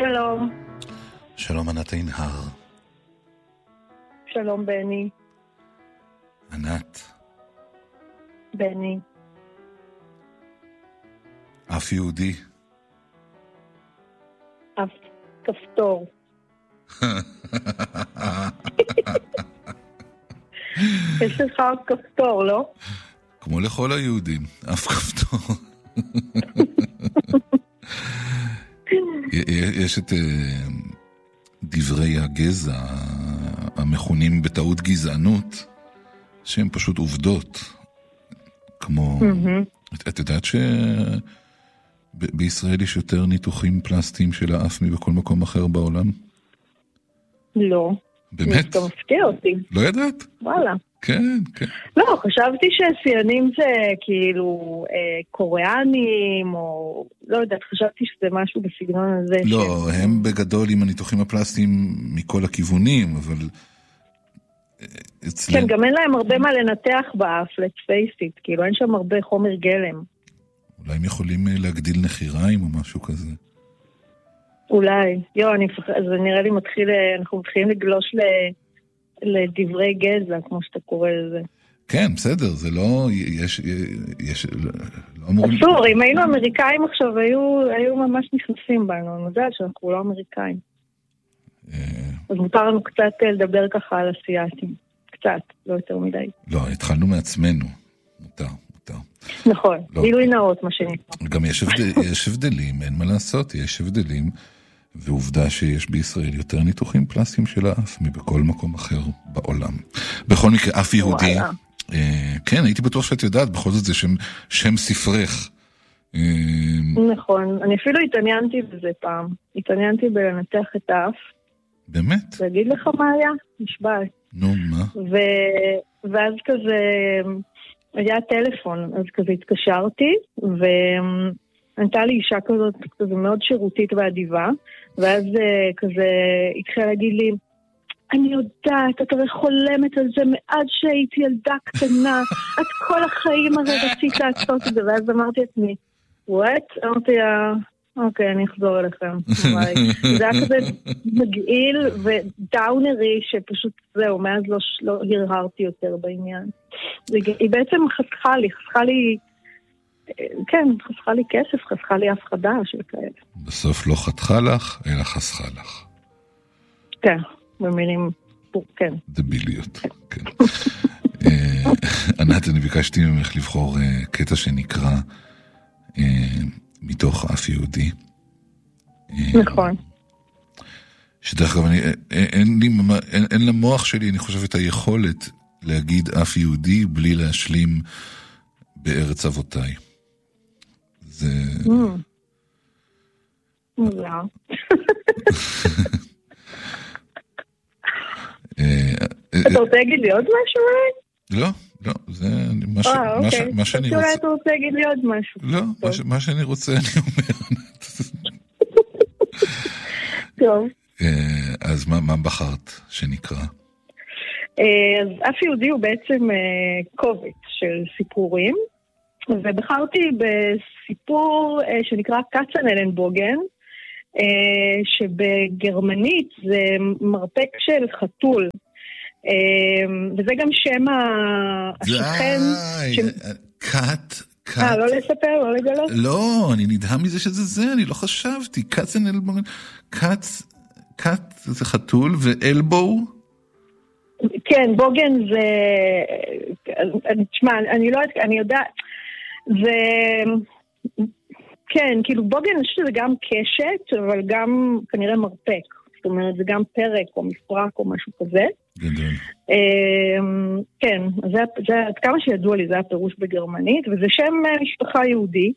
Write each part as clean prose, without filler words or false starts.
שלום. שלום ענת עינהר. שלום בני. ענת. בני. אף יהודי. אף כפתור. יש לך כפתור, לא? כמו לכל היהודים, אף כפתור. יש את דברי הגזע המכונים בטעות גזענות, שהם פשוט עובדות. כמו, את יודעת שבישראל יש יותר ניתוחים פלסטיים של האף מבכל מקום אחר בעולם? לא. באמת? אתה מפתיע אותי. לא ידעת? וואלה. כן, כן. לא, חשבתי שסיינים זה כאילו קוריאנים, או לא יודעת, חשבתי שזה משהו בסגנון הזה. לא, הם בגדול עם הניתוחים הפלסטיים מכל הכיוונים, אבל כן, גם אין להם הרבה מה לנתח באף, let's face it, כאילו אין שם הרבה חומר גלם. אולי הם יכולים להגדיל נחיריים או משהו כזה. אולי, אז נראה לי אנחנו מתחילים לגלוש לדברי גזע, כמו שאתה קורא לזה. כן, בסדר, זה לא, לא אמורים... אסור, אם היינו אמריקאים עכשיו, היו ממש נכנסים בנו, אני יודעת שאנחנו לא אמריקאים. אז מותר לנו קצת לדבר ככה על אסיאטים. קצת, לא יותר מדי. לא, התחלנו מעצמנו. מותר. נכון, גילוי נאות, מה שנקרא. גם יש הבדלים, אין מה לעשות, יש הבדלים, ועובדה שיש בישראל יותר ניתוחים פלסטיים של האף מבכל מקום אחר בעולם. בכל מקרה, אף יהודי, כן, הייתי בטוח שאת יודעת, בכל זאת זה שם ספרך. נכון, אני אפילו התעניינתי בזה פעם. התעניינתי בלנתח את האף. באמת? להגיד לך מה היה? נשבעת. נו, מה? ואז כזה, היה טלפון, אז כזה התקשרתי, וענתה לי אישה כזאת, כזה מאוד שירותית ואדיבה, ואז כזה התחילה להגיד לי, אני יודעת, את הרי חולמת על זה מאז שהייתי ילדה קטנה, את כל החיים הרי רצית לעשות את זה, ואז אמרתי לעצמי, what? אמרתי לה, אוקיי, אני אחזור אליכם. זה היה כזה מגעיל ודאונרי שפשוט זהו, מאז לא הרהרתי יותר בעניין. היא בעצם חסכה לי, כן, חסכה לי כסף, חסכה לי הפחדה של כאלה. בסוף לא חתכה לך, אלא חסכה לך. כן, במילים, כן. דביליות, כן. ענת, אני ביקשתי ממך לבחור קטע שנקרא מתוך אף יהודי. נכון. שדרך אגב, אין למוח שלי, אני חושב, את היכולת להגיד אף יהודי בלי להשלים בארץ אבותיי. זה... מוזר. אתה רוצה להגיד לי עוד משהו? לא, זה מה שאני רוצה. אולי אתה רוצה להגיד לי עוד משהו. לא, מה שאני רוצה אני אומר. טוב. אז מה בחרת שנקרא? אז אף יהודי הוא בעצם קובץ של סיפורים, ובחרתי בסיפור שנקרא קצנלנבוגן, שבגרמנית זה מרפק של חתול, וזה גם שם השכן. לא לספר, לא לגלות? לא, אני נדהם מזה שזה, אני לא חשבתי. קצנלבוגן, קט זה חתול, ואלבו? כן, בוגן זה, תשמע, אני יודעת, זה, כן, כאילו בוגן אני חושבת שזה גם קשת, אבל גם כנראה מרפק, זאת אומרת זה גם פרק או מפרק או משהו כזה. גדול. כן, זה כמה שידוע לי, זה הפירוש בגרמנית, וזה שם משפחה יהודי,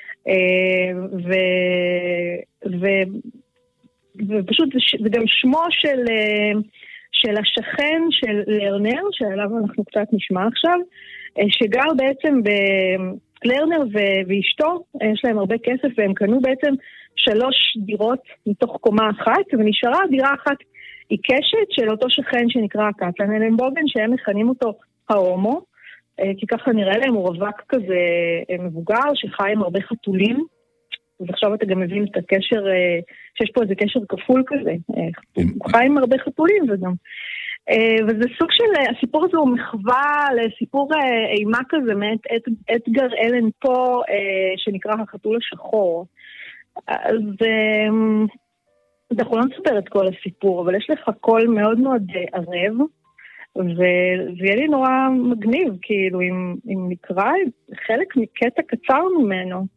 ופשוט זה גם שמו של השכן של לרנר, שעליו אנחנו קצת נשמע עכשיו, שגר בעצם לרנר ואשתו, יש להם הרבה כסף, והם קנו בעצם 3 דירות מתוך קומה אחת, ונשארה דירה אחת עיקשת של אותו שכן שנקרא קצנלנבוגן, שהם מכנים אותו ההומו, כי ככה נראה להם הוא רווק כזה מבוגר, שחי עם הרבה חתולים, אז עכשיו אתה גם מבין את הקשר, שיש פה איזה קשר כפול כזה. הוא חי עם הרבה חתולים וגם. וזה סוג של, הסיפור הזה הוא מחווה לסיפור אימה כזה, מאת אדגר אלן פה, שנקרא החתול השחור. אז אנחנו לא נספר את כל הסיפור, אבל יש לך קול מאוד מאוד ערב, וזה יהיה לי נורא מגניב, כאילו, אם נקרא חלק מקטע קצר ממנו.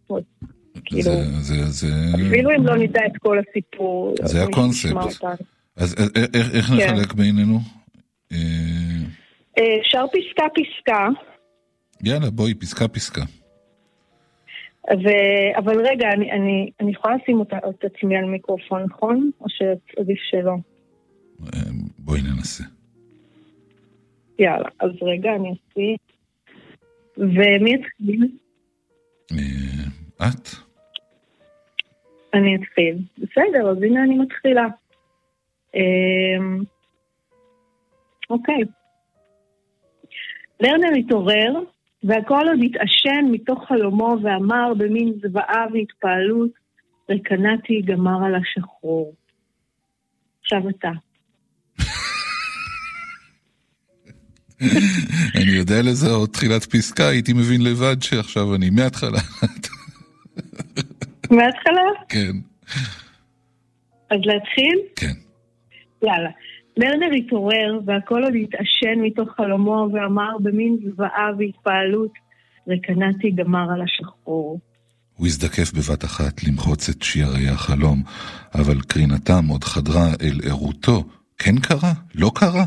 אפילו אם לא נדע את כל הסיפור. זה הקונספט. אז איך נחלק בינינו? שר פסקה. יאללה, בואי, פסקה. אבל רגע, אני יכולה לשים את עצמי על מיקרופון, נכון? או שעדיף שלא? בואי ננסה. יאללה, אז רגע, אני אעשי. ומי התחיל? את? אני אתחיל. בסדר, אז הנה אני מתחילה. אוקיי. לרנר התעורר, והכל עוד התעשן מתוך חלומו ואמר במין זוועה והתפעלות, רקנתי גמר על השחרור. עכשיו אתה. אני יודע לזהות תחילת פסקה, הייתי מבין לבד שעכשיו אני מההתחלה. מההתחלה? כן. אז להתחיל? כן. יאללה. לרנר התעורר והכל עוד התעשן מתוך חלומו ואמר במין זוועה והתפעלות, רקנתי גמר על השחרור. הוא הזדקף בבת אחת למחוץ את שיערי החלום, אבל קרינתם עוד חדרה אל עירותו. כן קרה? לא קרה?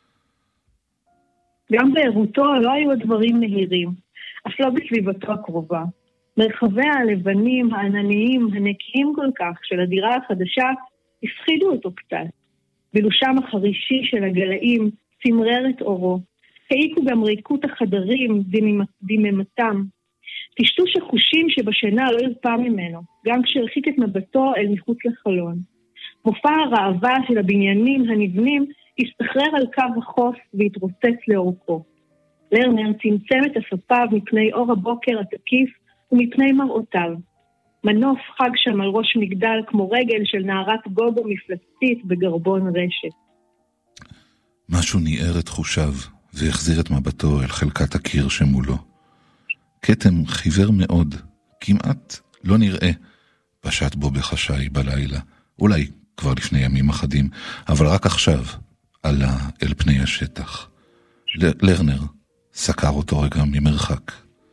גם בעירותו לא היו הדברים נהירים, אף לא בסביבתו הקרובה. מרחביה הלבנים, הענניים, הנקיים כל כך של הדירה החדשה, הפחידו אותו קצת. בילושם החרישי של הגלאים צמרר את אורו. העיקו גם ריקות החדרים דממתם. טשטוש החושים שבשינה לא הרפא ממנו, גם כשהרחיק את מבטו אל מחוץ לחלון. מופע הרעבה של הבניינים הנבנים הסתחרר על קו החוף והתרוצץ לאורכו. לרנר צמצם את אספיו מפני אור הבוקר התקיף ומפני מראותיו. מנוף חג שם על ראש מגדל כמו רגל של נערת גוגו מפלצתית בגרבון רשת. משהו ניער את חושיו והחזיר את מבטו אל חלקת הקיר שמולו. כתם חיוור מאוד, כמעט לא נראה, פשט בו בחשאי בלילה, אולי כבר לפני ימים אחדים, אבל רק עכשיו עלה אל פני השטח. לרנר סקר אותו רגע ממרחק.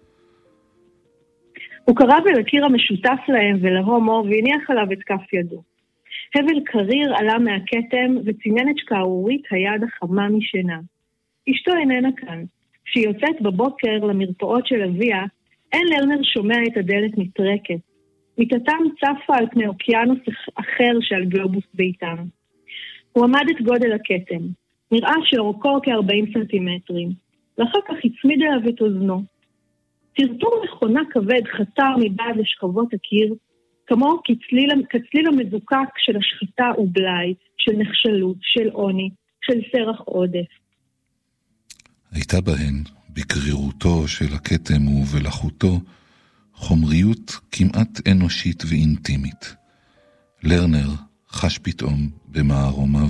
הוא קרב אל הקיר המשותף להם ולהומו והניח עליו את כף ידו. הבל קריר עלה מהכתם וצינן את שקערורית היד החמה משינה. אשתו איננה כאן. כשהיא יוצאת בבוקר למרפאות של אביה, אין לרנר שומע את הדלת נטרקת. מיטתם צפה על פני אוקיינוס אחר שעל גלובוס ביתם. הוא עמד את גודל הכתם. נראה שאורכו כ-40 סנטימטרים. ואחר כך הצמיד אליו את אוזנו. טרטור מכונה כבד חצר מבעד לשכבות הקיר, כמו כצליל המזוקק של השחיטה ובלי, של נחשלות, של עוני, של סרח עודף. הייתה בהן, בקרירותו של הכתם ובלחותו, חומריות כמעט אנושית ואינטימית. לרנר חש פתאום במערומיו.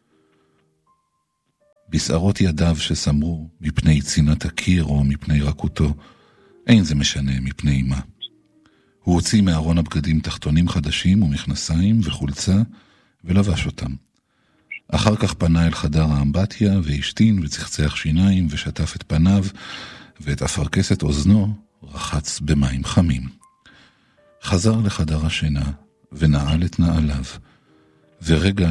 בשערות ידיו שסמרו מפני צינת הקיר או מפני רכותו, אין זה משנה מפני מה. הוא הוציא מארון הבגדים תחתונים חדשים ומכנסיים וחולצה ולבש אותם. אחר כך פנה אל חדר האמבטיה והשתין וצחצח שיניים ושטף את פניו ואת אפרכסת אוזנו רחץ במים חמים. חזר לחדר השינה ונעל את נעליו, ורגע